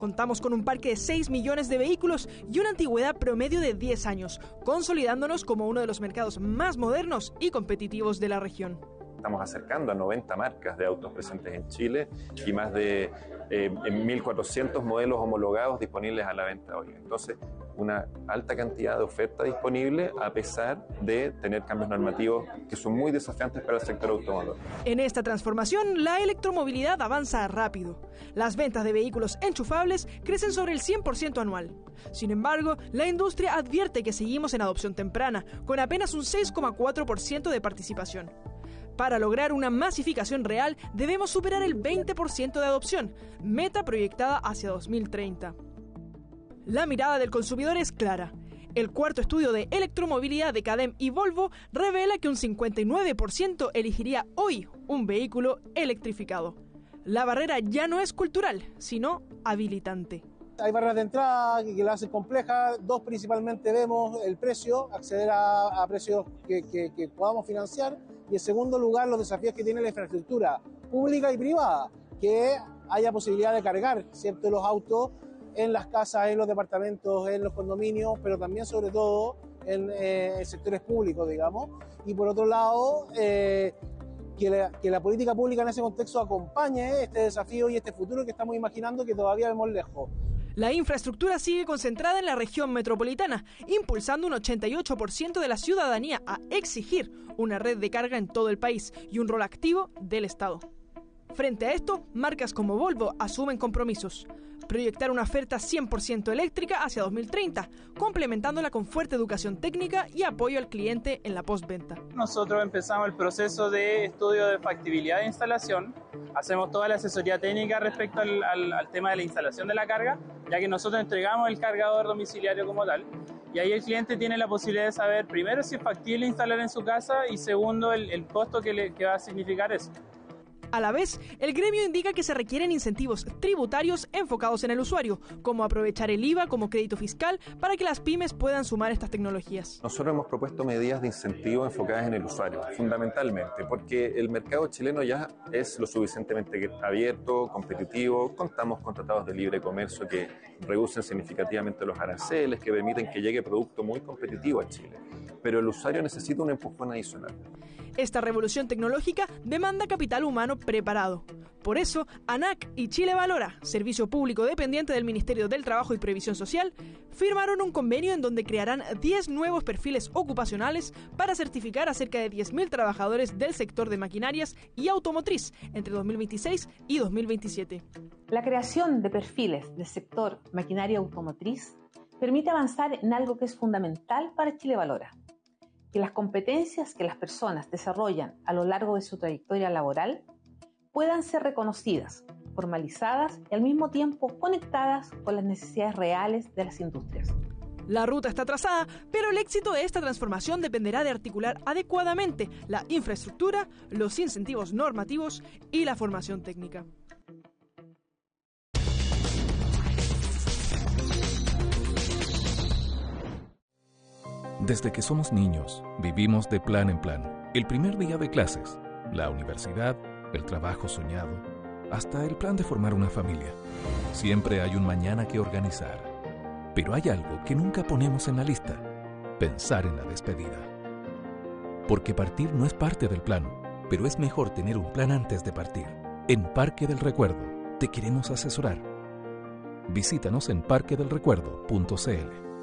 Contamos con un parque de 6 millones de vehículos y una antigüedad promedio de 10 años, consolidándonos como uno de los mercados más modernos y competitivos de la región. Estamos acercando a 90 marcas de autos presentes en Chile y más de 1.400 modelos homologados disponibles a la venta hoy. Entonces, una alta cantidad de oferta disponible a pesar de tener cambios normativos que son muy desafiantes para el sector automotor. En esta transformación, la electromovilidad avanza rápido. Las ventas de vehículos enchufables crecen sobre el 100% anual. Sin embargo, la industria advierte que seguimos en adopción temprana, con apenas un 6,4% de participación. Para lograr una masificación real, debemos superar el 20% de adopción, meta proyectada hacia 2030. La mirada del consumidor es clara. El cuarto estudio de electromovilidad de CADEM y Volvo revela que un 59% elegiría hoy un vehículo electrificado. La barrera ya no es cultural, sino habilitante. Hay barreras de entrada que la hacen compleja. Dos, principalmente vemos el precio, acceder a precios que podamos financiar. Y en segundo lugar, los desafíos que tiene la infraestructura pública y privada, que haya posibilidad de cargar, ¿cierto?, los autos en las casas, en los departamentos, en los condominios, pero también, sobre todo, en sectores públicos, digamos. Y por otro lado, que la política pública en ese contexto acompañe este desafío y este futuro que estamos imaginando, que todavía vemos lejos. La infraestructura sigue concentrada en la región metropolitana, impulsando un 88% de la ciudadanía a exigir una red de carga en todo el país y un rol activo del Estado. Frente a esto, marcas como Volvo asumen compromisos. Proyectar una oferta 100% eléctrica hacia 2030, complementándola con fuerte educación técnica y apoyo al cliente en la postventa. Nosotros empezamos el proceso de estudio de factibilidad de instalación. Hacemos toda la asesoría técnica respecto al tema de la instalación de la carga, ya que nosotros entregamos el cargador domiciliario como tal. Y ahí el cliente tiene la posibilidad de saber, primero, si es factible instalar en su casa y segundo, el costo que va a significar eso. A la vez, el gremio indica que se requieren incentivos tributarios enfocados en el usuario, como aprovechar el IVA como crédito fiscal para que las pymes puedan sumar estas tecnologías. Nosotros hemos propuesto medidas de incentivo enfocadas en el usuario, fundamentalmente, porque el mercado chileno ya es lo suficientemente abierto, competitivo, contamos con tratados de libre comercio que reducen significativamente los aranceles, que permiten que llegue producto muy competitivo a Chile. Pero el usuario necesita un empujón adicional. Esta revolución tecnológica demanda capital humano preparado. Por eso, ANAC y Chile Valora, servicio público dependiente del Ministerio del Trabajo y Previsión Social, firmaron un convenio en donde crearán 10 nuevos perfiles ocupacionales para certificar a cerca de 10.000 trabajadores del sector de maquinarias y automotriz entre 2026 y 2027. La creación de perfiles del sector maquinaria automotriz permite avanzar en algo que es fundamental para Chile Valora: que las competencias que las personas desarrollan a lo largo de su trayectoria laboral puedan ser reconocidas, formalizadas y al mismo tiempo conectadas con las necesidades reales de las industrias. La ruta está trazada, pero el éxito de esta transformación dependerá de articular adecuadamente la infraestructura, los incentivos normativos y la formación técnica. Desde que somos niños, vivimos de plan en plan. El primer día de clases, la universidad, el trabajo soñado, hasta el plan de formar una familia. Siempre hay un mañana que organizar. Pero hay algo que nunca ponemos en la lista: pensar en la despedida. Porque partir no es parte del plan, pero es mejor tener un plan antes de partir. En Parque del Recuerdo te queremos asesorar. Visítanos en parquedelrecuerdo.cl.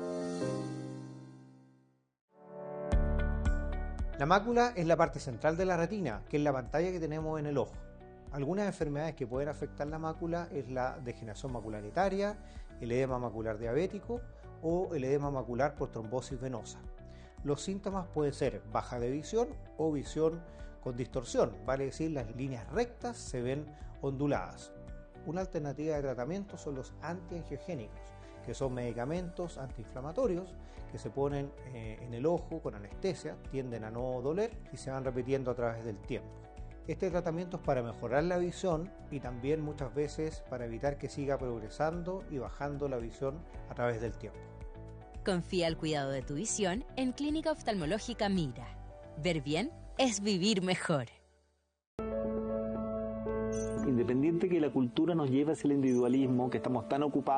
La mácula es la parte central de la retina, que es la pantalla que tenemos en el ojo. Algunas enfermedades que pueden afectar la mácula es la degeneración macular etaria, el edema macular diabético o el edema macular por trombosis venosa. Los síntomas pueden ser baja de visión o visión con distorsión, vale decir, las líneas rectas se ven onduladas. Una alternativa de tratamiento son los antiangiogénicos, que son medicamentos antiinflamatorios que se ponen en el ojo con anestesia, tienden a no doler y se van repitiendo a través del tiempo. Este tratamiento es para mejorar la visión y también muchas veces para evitar que siga progresando y bajando la visión a través del tiempo. Confía el cuidado de tu visión en Clínica Oftalmológica Mira. Ver bien es vivir mejor. independiente que la cultura nos lleve hacia el individualismo, que estamos tan ocupados